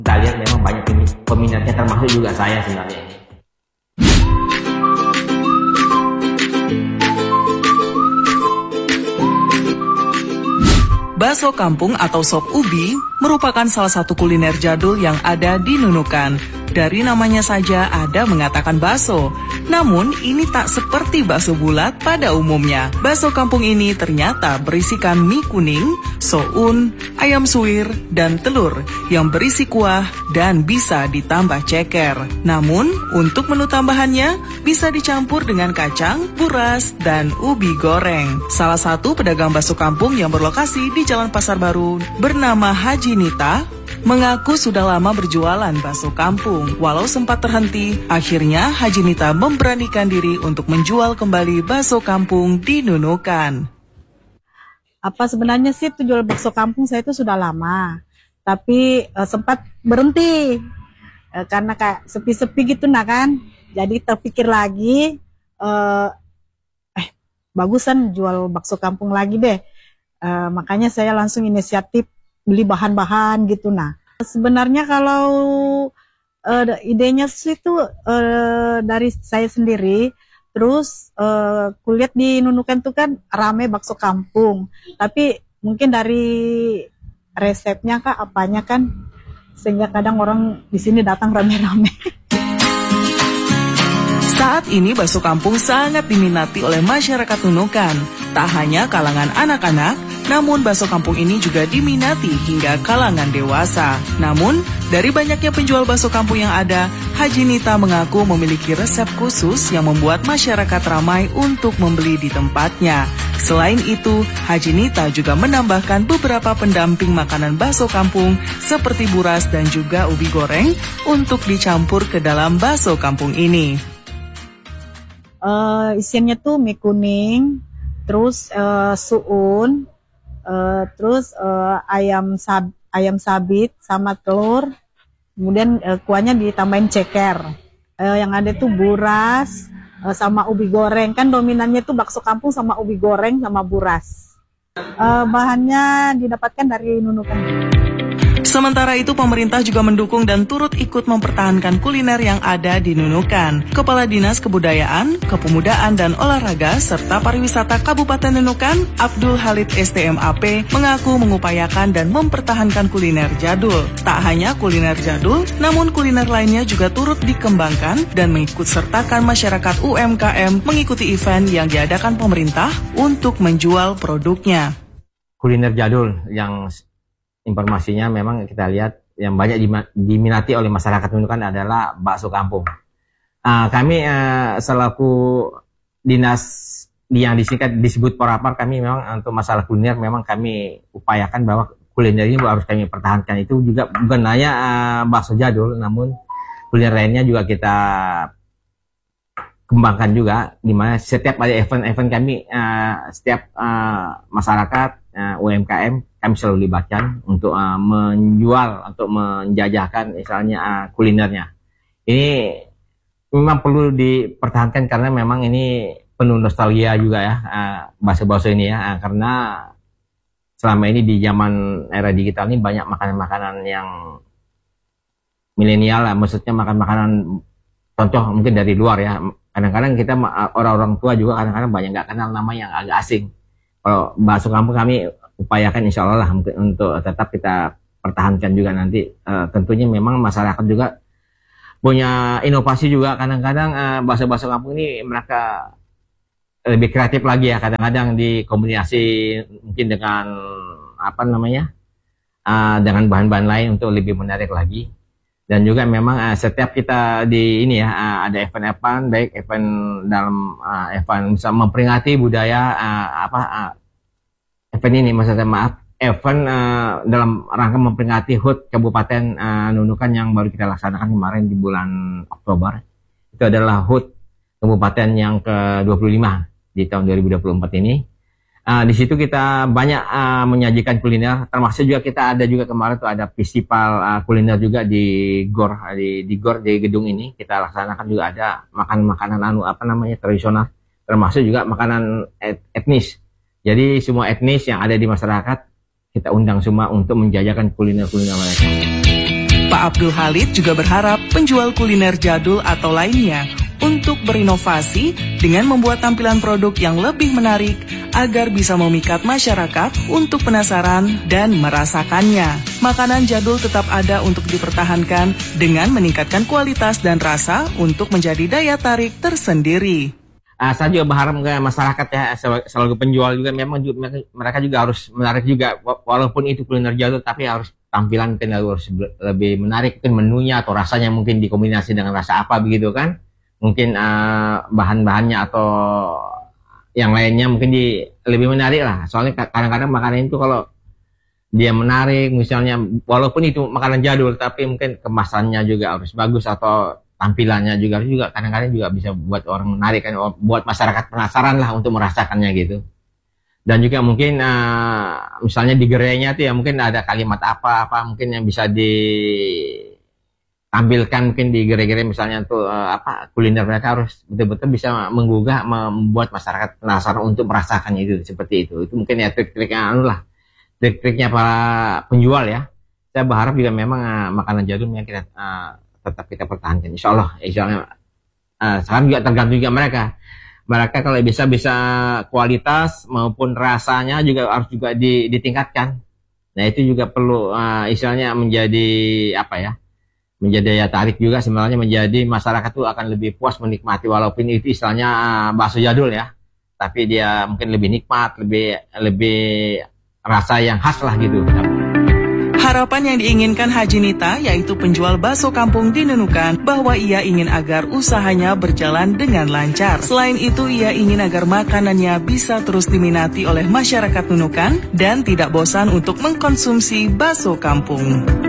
Kita lihat memang banyak peminatnya, termasuk juga saya sebenarnya ini. Bakso kampung atau sop ubi merupakan salah satu kuliner jadul yang ada di Nunukan. Dari namanya saja ada mengatakan bakso. Namun ini tak seperti bakso bulat pada umumnya. Bakso kampung ini ternyata berisikan mie kuning, soun, ayam suwir, dan telur yang berisi kuah dan bisa ditambah ceker. Namun untuk menu tambahannya bisa dicampur dengan kacang, buras, dan ubi goreng. Salah satu pedagang bakso kampung yang berlokasi di Jalan Pasar Baru bernama Haji Nita mengaku sudah lama berjualan bakso kampung. Walau sempat terhenti, akhirnya Haji Nita memberanikan diri untuk menjual kembali bakso kampung di Nunukan. Apa sebenarnya sih jual bakso kampung saya itu sudah lama, tapi sempat berhenti karena kayak sepi-sepi gitu nah kan. Jadi terpikir lagi, bagusan jual bakso kampung lagi deh. Makanya saya langsung inisiatif beli bahan-bahan gitu. Nah, sebenarnya kalau idenya itu dari saya sendiri. Terus kulihat di Nunukan tuh kan rame bakso kampung, tapi mungkin dari resepnya kah apanya kan, sehingga kadang orang di sini datang rame-rame. Saat ini bakso kampung sangat diminati oleh masyarakat Nunukan. Tak hanya kalangan anak-anak, namun bakso kampung ini juga diminati hingga kalangan dewasa. Namun, dari banyaknya penjual bakso kampung yang ada, Haji Nita mengaku memiliki resep khusus yang membuat masyarakat ramai untuk membeli di tempatnya. Selain itu, Haji Nita juga menambahkan beberapa pendamping makanan bakso kampung seperti buras dan juga ubi goreng untuk dicampur ke dalam bakso kampung ini. Isiannya tuh mie kuning, terus suun, terus ayam sabit sama telur, kemudian kuahnya ditambahin ceker. Yang ada tuh buras sama ubi goreng, kan dominannya tuh bakso kampung sama ubi goreng sama buras. Bahannya didapatkan dari Nunukan. Sementara itu, pemerintah juga mendukung dan turut ikut mempertahankan kuliner yang ada di Nunukan. Kepala Dinas Kebudayaan, Kepemudaan, dan Olahraga serta Pariwisata Kabupaten Nunukan, Abdul Halid STMAP, mengaku mengupayakan dan mempertahankan kuliner jadul. Tak hanya kuliner jadul, namun kuliner lainnya juga turut dikembangkan dan mengikut sertakan masyarakat UMKM mengikuti event yang diadakan pemerintah untuk menjual produknya. Kuliner jadul yang informasinya memang kita lihat yang banyak diminati oleh masyarakat Nunukan adalah bakso kampung. Kami selaku dinas yang disebut Porapar, kami memang untuk masalah kuliner memang kami upayakan bahwa kuliner ini harus kami pertahankan. Itu juga bukan hanya bakso jadul, namun kuliner lainnya juga kita kembangkan juga, di mana setiap ada event-event kami, setiap masyarakat UMKM kami selalu libatkan untuk menjual, untuk menjajahkan misalnya kulinernya. Ini memang perlu dipertahankan karena memang ini penuh nostalgia juga ya, bakso-bakso ini ya, karena selama ini di zaman era digital ini banyak makanan-makanan yang milenial lah, maksudnya makan-makanan contoh mungkin dari luar ya. Kadang-kadang kita orang-orang tua juga kadang-kadang banyak nggak kenal nama yang agak asing. Kalau bakso kampung kami upayakan insya Allah lah untuk tetap kita pertahankan juga nanti. Tentunya memang masyarakat juga punya inovasi juga. Kadang-kadang bakso-bakso kampung ini mereka lebih kreatif lagi ya. Kadang-kadang dikombinasi mungkin dengan apa namanya, dengan bahan-bahan lain untuk lebih menarik lagi. Dan juga memang setiap kita di ini ya, ada event-event, baik event dalam event bisa memperingati budaya event ini, maksudnya event dalam rangka memperingati HUT Kabupaten Nunukan yang baru kita laksanakan kemarin di bulan Oktober. Itu adalah HUT Kabupaten yang ke-25 di tahun 2024 ini. Di situ kita banyak menyajikan kuliner, termasuk juga kita ada juga kemarin tuh ada festival kuliner juga di GOR, di gedung ini kita laksanakan juga ada makanan tradisional, termasuk juga makanan etnis. Jadi semua etnis yang ada di masyarakat kita undang semua untuk menjajakan kuliner-kuliner mereka. Pak Abdul Halid juga berharap penjual kuliner jadul atau lainnya untuk berinovasi dengan membuat tampilan produk yang lebih menarik agar bisa memikat masyarakat untuk penasaran dan merasakannya. Makanan jadul tetap ada untuk dipertahankan dengan meningkatkan kualitas dan rasa untuk menjadi daya tarik tersendiri. Saya juga berharap ke masyarakat ya, selalu penjual juga memang mereka juga harus menarik juga, walaupun itu kuliner jadul tapi harus tampilan harus lebih menarik, mungkin menunya atau rasanya mungkin dikombinasi dengan rasa apa begitu kan. Mungkin bahan-bahannya atau yang lainnya mungkin lebih menarik lah. Soalnya kadang-kadang makanan itu kalau dia menarik, misalnya walaupun itu makanan jadul, tapi mungkin kemasannya juga harus bagus atau tampilannya juga kadang-kadang juga bisa buat orang menarik kan, buat masyarakat penasaran lah untuk merasakannya gitu. Dan juga mungkin misalnya di gerainya tuh ya mungkin ada kalimat apa mungkin yang bisa tampilkan mungkin di gerai-gerai misalnya tuh kuliner mereka harus betul-betul bisa menggugah, membuat masyarakat penasaran untuk merasakan itu seperti itu. Itu mungkin ya trik-triknya trik-triknya para penjual ya. Saya berharap juga memang makanan jadulnya kita tetap kita pertahankan. Insya Allah sekarang juga tergantung juga mereka kalau bisa kualitas maupun rasanya juga harus juga ditingkatkan. Nah itu juga perlu istilahnya menjadi menjadi daya tarik juga sebenarnya, menjadi masyarakat tuh akan lebih puas menikmati walaupun itu istilahnya bakso jadul ya, tapi dia mungkin lebih nikmat, lebih rasa yang khas lah gitu. Harapan yang diinginkan Haji Nita yaitu penjual bakso kampung di Nunukan bahwa ia ingin agar usahanya berjalan dengan lancar. Selain itu ia ingin agar makanannya bisa terus diminati oleh masyarakat Nunukan dan tidak bosan untuk mengkonsumsi bakso kampung.